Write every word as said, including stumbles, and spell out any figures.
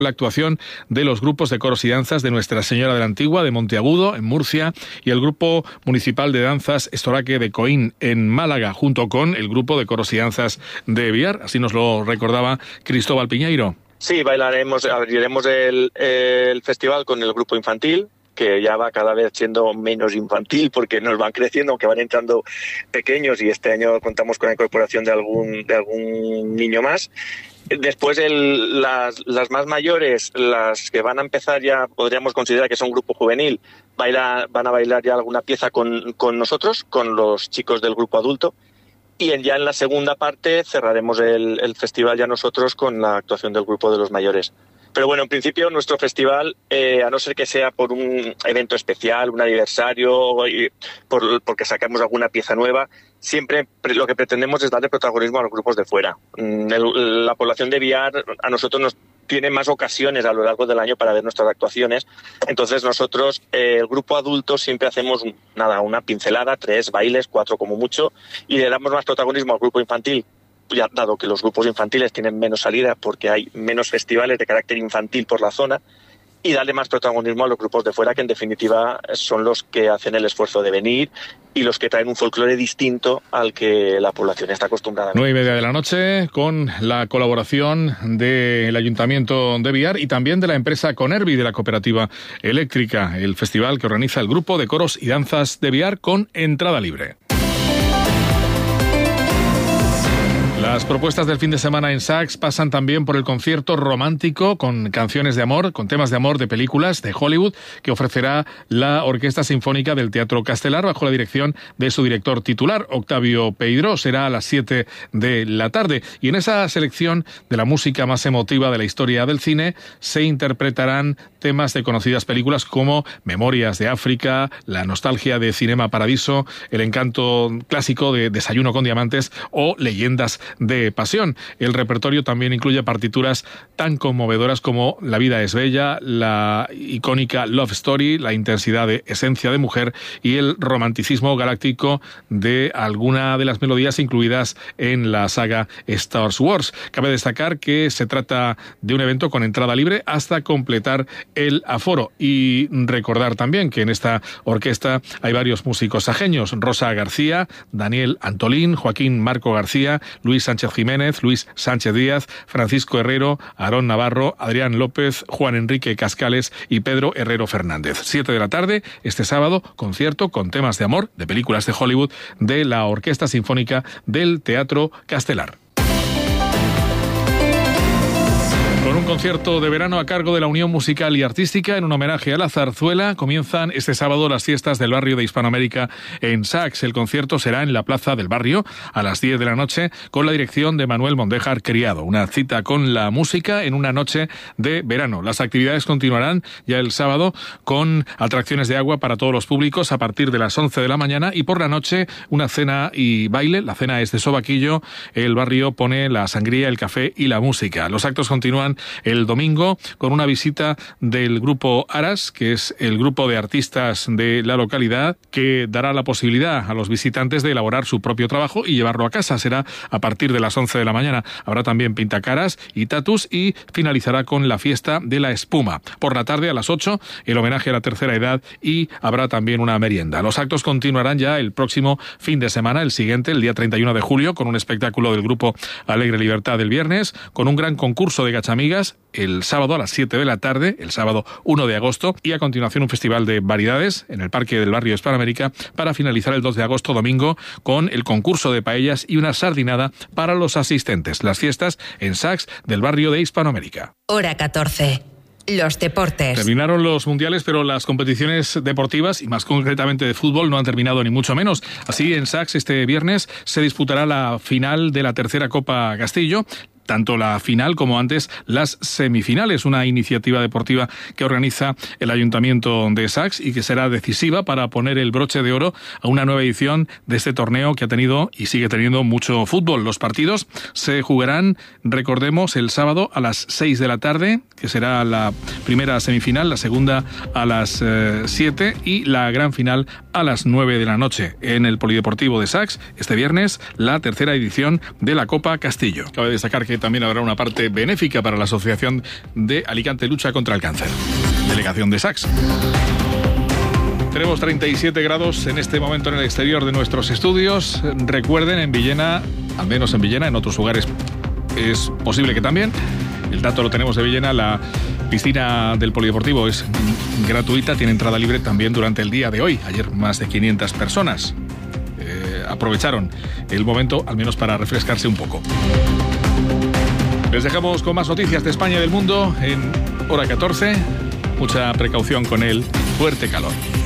la actuación de los grupos de coros y danzas de Nuestra Señora de la Antigua de Monteagudo, en Murcia, y el Grupo Municipal de Danzas Estoraque de Coín, en Málaga, junto con el Grupo de Coros y Danzas de Biar. Así nos lo recordaba Cristóbal Piñeiro. Sí, bailaremos, abriremos el, el festival con el grupo infantil, que ya va cada vez siendo menos infantil porque nos van creciendo, aunque van entrando pequeños, y este año contamos con la incorporación de algún, de algún niño más. Después el, las, las más mayores, las que van a empezar ya, podríamos considerar que son grupo juvenil, baila, van a bailar ya alguna pieza con, con nosotros, con los chicos del grupo adulto. Y en, ya en la segunda parte cerraremos el, el festival ya nosotros con la actuación del grupo de los mayores. Pero bueno, en principio nuestro festival, eh, a no ser que sea por un evento especial, un aniversario, y por, porque sacamos alguna pieza nueva, siempre lo que pretendemos es darle protagonismo a los grupos de fuera. El, la población de Biar a nosotros nos tiene más ocasiones a lo largo del año para ver nuestras actuaciones. Entonces nosotros, eh, el grupo adulto, siempre hacemos nada, una pincelada, tres bailes, cuatro como mucho, y le damos más protagonismo al grupo infantil, ya dado que los grupos infantiles tienen menos salida porque hay menos festivales de carácter infantil por la zona, y darle más protagonismo a los grupos de fuera, que en definitiva son los que hacen el esfuerzo de venir y los que traen un folclore distinto al que la población está acostumbrada. Nueve y media de la noche, con la colaboración del Ayuntamiento de Biar y también de la empresa Conervi, de la Cooperativa Eléctrica, el festival que organiza el Grupo de Coros y Danzas de Biar con entrada libre. Las propuestas del fin de semana en Sax pasan también por el concierto romántico con canciones de amor, con temas de amor de películas de Hollywood, que ofrecerá la Orquesta Sinfónica del Teatro Castelar bajo la dirección de su director titular, Octavio Peidró. Será a las siete de la tarde. Y en esa selección de la música más emotiva de la historia del cine se interpretarán temas de conocidas películas como Memorias de África, la nostalgia de Cinema Paradiso, el encanto clásico de Desayuno con Diamantes o Leyendas de Pasión. El repertorio también incluye partituras tan conmovedoras como La vida es bella, la icónica Love Story, la intensidad de Esencia de mujer y el romanticismo galáctico de alguna de las melodías incluidas en la saga Star Wars. Cabe destacar que se trata de un evento con entrada libre hasta completar el aforo, y recordar también que en esta orquesta hay varios músicos sajeños: Rosa García, Daniel Antolín, Joaquín Marco García, Luis Sánchez Jiménez, Luis Sánchez Díaz, Francisco Herrero, Aarón Navarro, Adrián López, Juan Enrique Cascales y Pedro Herrero Fernández. Siete de la tarde, este sábado, concierto con temas de amor de películas de Hollywood de la Orquesta Sinfónica del Teatro Castelar. Con un concierto de verano a cargo de la Unión Musical y Artística en un homenaje a la zarzuela, comienzan este sábado las fiestas del barrio de Hispanoamérica en Sax. El concierto será en la plaza del barrio a las diez de la noche con la dirección de Manuel Mondéjar Criado. Una cita con la música en una noche de verano. Las actividades continuarán ya el sábado con atracciones de agua para todos los públicos a partir de las once de la mañana, y por la noche una cena y baile. La cena es de sobaquillo. El barrio pone la sangría, el café y la música. Los actos continúan el domingo con una visita del grupo Aras, que es el grupo de artistas de la localidad, que dará la posibilidad a los visitantes de elaborar su propio trabajo y llevarlo a casa. Será a partir de las once de la mañana. Habrá también pintacaras y tatus, y finalizará con la fiesta de la espuma. Por la tarde, a las ocho, el homenaje a la tercera edad, y habrá también una merienda. Los actos continuarán ya el próximo fin de semana, el siguiente, el día treinta y uno de julio, con un espectáculo del grupo Alegre Libertad el viernes, con un gran concurso de gachamigas el sábado a las siete de la tarde, el sábado uno de agosto, y a continuación un festival de variedades en el Parque del Barrio Hispanoamérica para finalizar el dos de agosto, domingo, con el concurso de paellas y una sardinada para los asistentes. Las fiestas en Sax del barrio de Hispanoamérica. Hora catorce. Los deportes. Terminaron los mundiales, pero las competiciones deportivas, y más concretamente de fútbol, no han terminado ni mucho menos. Así, en Sax este viernes se disputará la final de la tercera Copa Castillo. Tanto la final como antes las semifinales, una iniciativa deportiva que organiza el Ayuntamiento de Sax y que será decisiva para poner el broche de oro a una nueva edición de este torneo que ha tenido y sigue teniendo mucho fútbol. Los partidos se jugarán, recordemos, el sábado a las seis de la tarde, que será la primera semifinal, la segunda a las eh, siete y la gran final a las nueve de la noche. En el Polideportivo de Sax, este viernes, la tercera edición de la Copa Castillo. Cabe destacar que también habrá una parte benéfica para la Asociación de Alicante Lucha contra el Cáncer. Delegación de SACS. Tenemos treinta y siete grados en este momento en el exterior de nuestros estudios. Recuerden, en Villena, al menos en Villena, en otros lugares es posible que también. El dato lo tenemos de Villena. La piscina del polideportivo es gratuita, tiene entrada libre también durante el día de hoy. Ayer más de quinientas personas eh, aprovecharon el momento, al menos para refrescarse un poco. Les dejamos con más noticias de España y del mundo en hora catorce. Mucha precaución con el fuerte calor.